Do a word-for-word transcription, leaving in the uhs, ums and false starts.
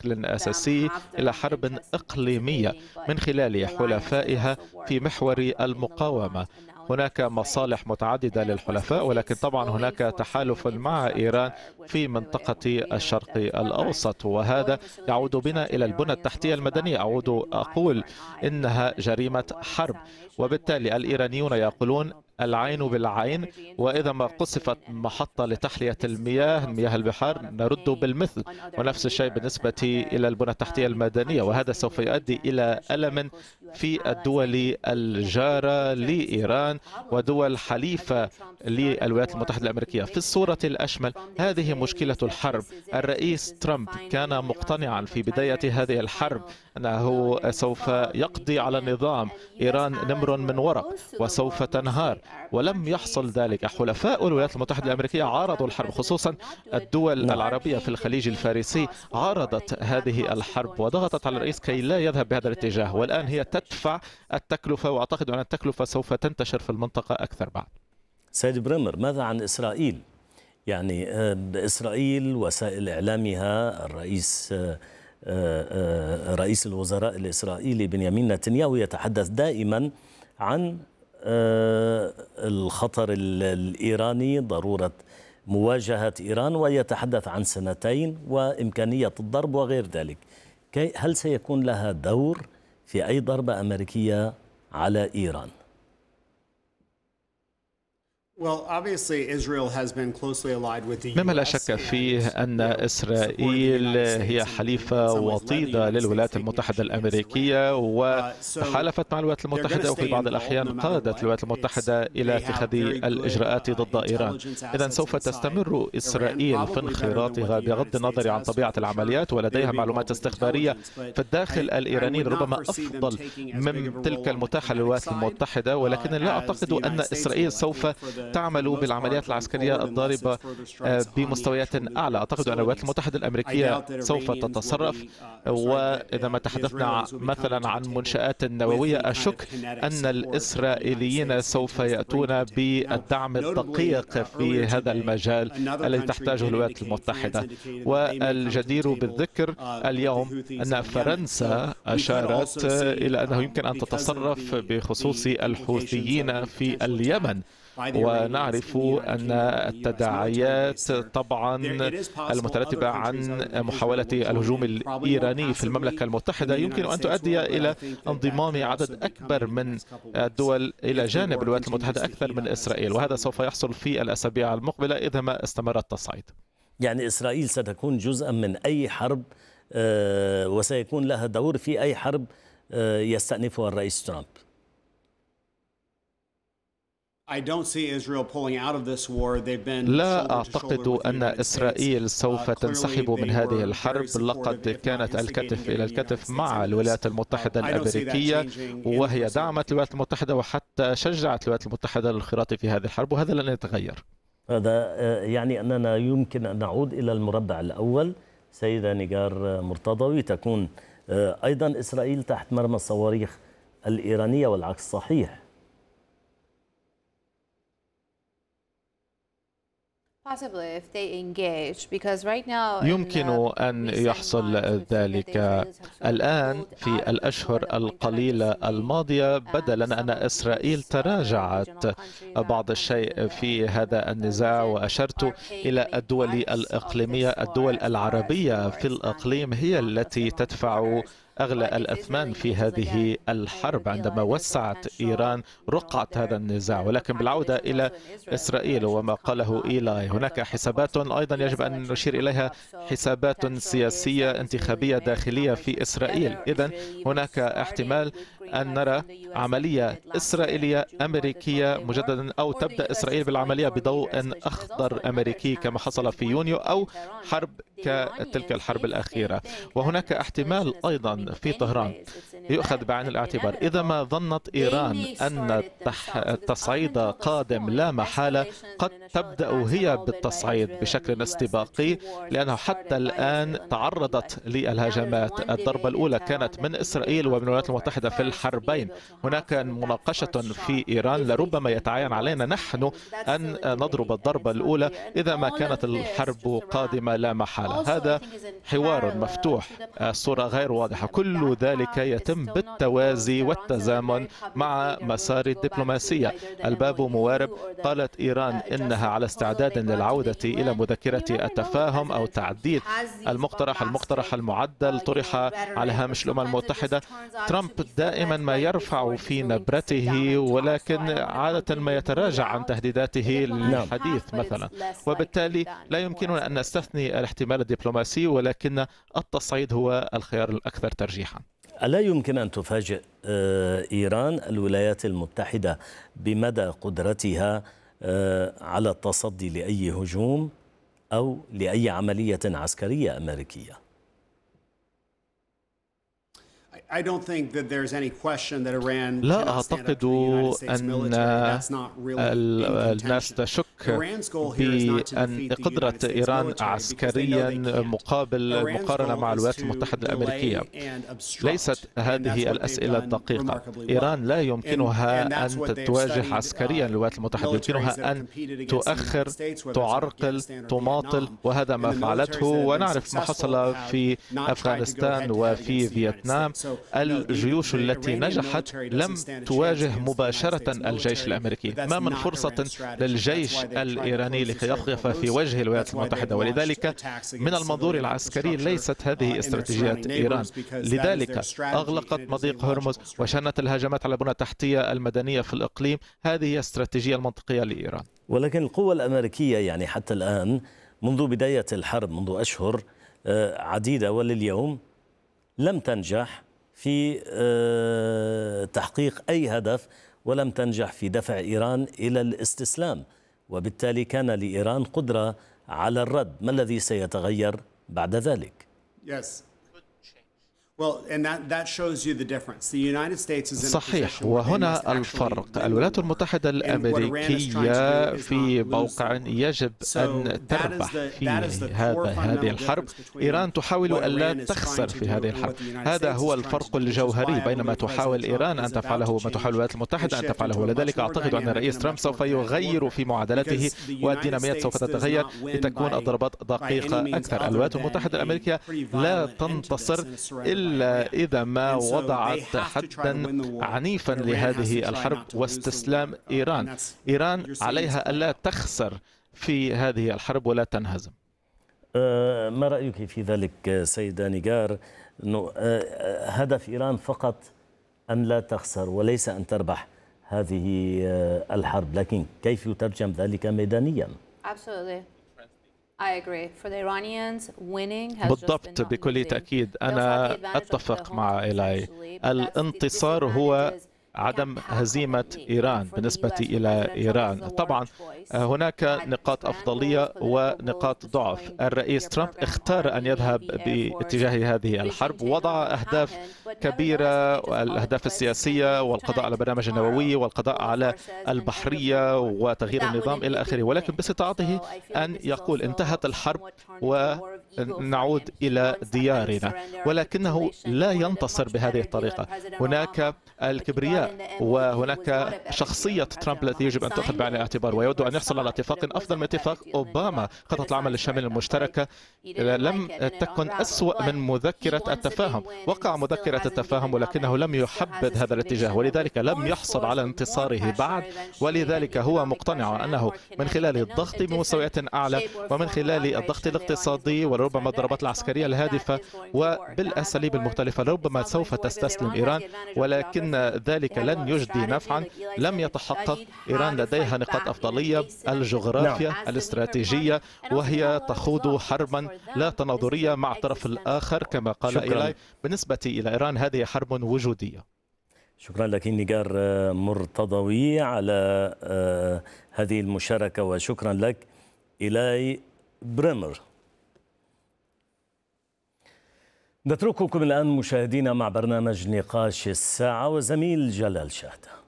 بشكل أساسي إلى حرب إقليمية من خلال حلفائها في محور المقاومة. هناك مصالح متعددة للحلفاء، ولكن طبعا هناك تحالف مع إيران في منطقة الشرق الأوسط، وهذا يعود بنا إلى البنى التحتية المدنية. أعود أقول إنها جريمة حرب، وبالتالي الإيرانيون يقولون العين بالعين، وإذا ما قصفت محطة لتحلية المياه مياه البحار نرد بالمثل، ونفس الشيء بالنسبة إلى البنى التحتية المدنية، وهذا سوف يؤدي إلى ألم في الدول الجارة لإيران ودول حليفة للولايات المتحدة الأمريكية. في الصورة الأشمل هذه مشكلة الحرب. الرئيس ترامب كان مقتنعا في بداية هذه الحرب أنه سوف يقضي على نظام إيران نمر من ورق وسوف تنهار، ولم يحصل ذلك. حلفاء الولايات المتحدة الأمريكية عارضوا الحرب، خصوصا الدول العربية في الخليج الفارسي عارضت هذه الحرب وضغطت على الرئيس كي لا يذهب بهذا الاتجاه، والآن هي تدفع التكلفة، وأعتقد أن التكلفة سوف تنتشر في المنطقة أكثر بعد. سيد بريمر، ماذا عن إسرائيل؟ يعني إسرائيل وسائل إعلامها، الرئيس رئيس الوزراء الإسرائيلي بنيامين نتنياهو يتحدث دائما عن الخطر الإيراني، ضرورة مواجهة إيران، ويتحدث عن سنتين وإمكانية الضرب وغير ذلك. هل سيكون لها دور في أي ضربة أمريكية على إيران؟ مما لا شك فيه أن إسرائيل هي حليفة وطيدة للولايات المتحدة الأمريكية، وحالفت مع الولايات المتحدة، وفي بعض الأحيان قادت الولايات المتحدة إلى اتخاذ الإجراءات ضد إيران. إذن سوف تستمر إسرائيل في انخراطها بغض النظر عن طبيعة العمليات، ولديها معلومات استخبارية في الداخل الإيراني ربما أفضل من تلك المتاحة للولايات المتحدة، ولكن لا أعتقد أن إسرائيل سوف تعمل بالعمليات العسكرية الضاربة بمستويات أعلى. أعتقد أن الولايات المتحدة الأمريكية سوف تتصرف، وإذا ما تحدثنا مثلا عن منشآت نووية أشك أن الإسرائيليين سوف يأتون بالدعم الدقيق في هذا المجال الذي تحتاجه الولايات المتحدة. والجدير بالذكر اليوم أن فرنسا أشارت إلى أنه يمكن أن تتصرف بخصوص الحوثيين في اليمن، ونعرف أن التداعيات طبعا المترتبة عن محاولة الهجوم الإيراني في المملكة المتحدة يمكن أن تؤدي إلى انضمام عدد أكبر من الدول إلى جانب الولايات المتحدة أكثر من إسرائيل، وهذا سوف يحصل في الأسابيع المقبلة إذا ما استمر التصعيد. يعني إسرائيل ستكون جزءا من أي حرب وسيكون لها دور في أي حرب يستأنفها الرئيس ترامب. لا أعتقد أن إسرائيل سوف تنسحب من هذه الحرب. لقد كانت الكتف إلى الكتف مع الولايات المتحدة الأمريكية، وهي دعمت الولايات المتحدة وحتى شجعت الولايات المتحدة للانخراط في هذه الحرب، وهذا لن يتغير. هذا يعني أننا يمكن أن نعود إلى المربع الأول. سيدة نيجار مرتضوي، تكون أيضا إسرائيل تحت مرمى الصواريخ الإيرانية والعكس صحيح؟ يمكن أن يحصل ذلك. الآن في الأشهر القليلة الماضية بدا لنا أن إسرائيل تراجعت بعض الشيء في هذا النزاع، وأشرت إلى الدول الإقليمية. الدول العربية في الإقليم هي التي تدفع أغلى الأثمان في هذه الحرب عندما وسعت إيران رقعة هذا النزاع. ولكن بالعودة إلى إسرائيل وما قاله إيلاي، هناك حسابات أيضا يجب أن نشير إليها، حسابات سياسية انتخابية داخلية في إسرائيل. إذن هناك احتمال أن نرى عملية إسرائيلية أمريكية مجددا، أو تبدأ إسرائيل بالعملية بضوء أخضر أمريكي كما حصل في يونيو، أو حرب كتلك الحرب الأخيرة. وهناك احتمال أيضا في طهران يؤخذ بعين الاعتبار. إذا ما ظنت إيران أن التصعيد قادم لا محالة، قد تبدأ هي بالتصعيد بشكل استباقي، لأنه حتى الآن تعرضت للهجمات. الضربة الأولى كانت من إسرائيل ومن الولايات المتحدة في الحربين. هناك مناقشة في إيران لربما يتعين علينا نحن أن نضرب الضربة الأولى إذا ما كانت الحرب قادمة لا محالة. هذا حوار مفتوح، الصورة غير واضحة. كل ذلك يتم بالتوازي والتزامن مع مسار الدبلوماسية. الباب موارب. قالت إيران إنها على استعداد للعودة إلى مذكرة التفاهم أو تعديل المقترح المقترح المعدل طرح على هامش الأمم المتحدة. ترامب دائما ما يرفع في نبرته، ولكن عادة ما يتراجع عن تهديداته للحديث مثلا، وبالتالي لا يمكننا أن نستثني الاحتمال الدبلوماسي، ولكن التصعيد هو الخيار الأكثر ترجيحا. ألا يمكن أن تفاجئ إيران الولايات المتحدة بمدى قدرتها على التصدي لأي هجوم أو لأي عملية عسكرية أمريكية؟ لا أعتقد أن الناس تشك بأن قدرة إيران عسكريا مقابل مقارنة مع الولايات المتحدة الأمريكية. ليست هذه الأسئلة الدقيقة. إيران لا يمكنها أن تواجه عسكريا الولايات المتحدة، يمكنها أن تؤخر، تعرقل، تماطل، وهذا ما فعلته. ونعرف ما حصل في أفغانستان وفي فيتنام. الجيوش التي نجحت لم تواجه مباشرة الجيش الأمريكي. ما من فرصة للجيش الإيراني لكي يقف في وجه الولايات المتحدة، ولذلك من المنظور العسكري ليست هذه استراتيجية إيران. لذلك أغلقت مضيق هرمز وشنت الهجمات على البنى التحتية المدنية في الإقليم. هذه هي الاستراتيجية المنطقية لإيران. ولكن القوة الأمريكية يعني حتى الآن منذ بداية الحرب منذ أشهر عديدة ولليوم لم تنجح في تحقيق أي هدف، ولم تنجح في دفع إيران إلى الاستسلام، وبالتالي كان لإيران قدرة على الرد. ما الذي سيتغير بعد ذلك؟ صحيح، وهنا الفرق. الولايات المتحدة الأمريكية في موقع يجب أن تربح في هذا هذه الحرب. إيران تحاول ألا تخسر في هذه الحرب. هذا هو الفرق الجوهري بينما تحاول إيران أن تفعله وما تحاول الولايات المتحدة أن تفعله. ولذلك أعتقد أن الرئيس ترامب سوف يغير في معادلته، والديناميات سوف تتغير لتكون الضربات دقيقة أكثر. الولايات المتحدة الأمريكية لا تنتصر إلا إذا ما وضعت حدا عنيفا لهذه الحرب واستسلام إيران. إيران عليها ألا تخسر في هذه الحرب ولا تنهزم. ما رأيك في ذلك سيدة نيغار؟ أنه هدف إيران فقط أن لا تخسر وليس أن تربح هذه الحرب، لكن كيف يترجم ذلك ميدانيا؟ بالضبط، بكل تأكيد أنا أتفق مع إيلاي. الانتصار هو عدم هزيمة إيران بالنسبة إلى إيران. طبعا هناك نقاط أفضلية ونقاط ضعف. الرئيس ترامب اختار أن يذهب باتجاه هذه الحرب، وضع أهداف كبيرة، الأهداف السياسية والقضاء على البرنامج النووي والقضاء على البحرية وتغيير النظام إلى آخره. ولكن باستطاعته أن يقول انتهت الحرب ونعود إلى ديارنا، ولكنه لا ينتصر بهذه الطريقة. هناك الكبرياء وهناك شخصية ترامب التي يجب أن تأخذ بعين الاعتبار، ويود أن يحصل على اتفاق أفضل من اتفاق أوباما. خطة العمل الشامل المشتركة لم تكن أسوأ من مذكرة التفاهم. وقع مذكرة التفاهم ولكنه لم يحبذ هذا الاتجاه، ولذلك لم يحصل على انتصاره بعد. ولذلك هو مقتنع أنه من خلال الضغط بمستويات أعلى ومن خلال الضغط الاقتصادي وربما الضربات العسكرية الهادفة وبالأساليب المختلفة ربما سوف تستسلم إيران، ولكن ذلك لن يجدي نفعا. لم يتحقق. إيران لديها نقاط أفضلية، الجغرافيا، الاستراتيجية، وهي تخوض حربا لا تناظرية مع الطرف الآخر كما قال إيلاي. بالنسبة إلى إيران هذه حرب وجودية. شكرا لك نيغار مرتضوي على هذه المشاركة، وشكرا لك إيلاي بريمر. نترككم الآن مشاهدينا مع برنامج نقاش الساعة وزميل جلال شهدة.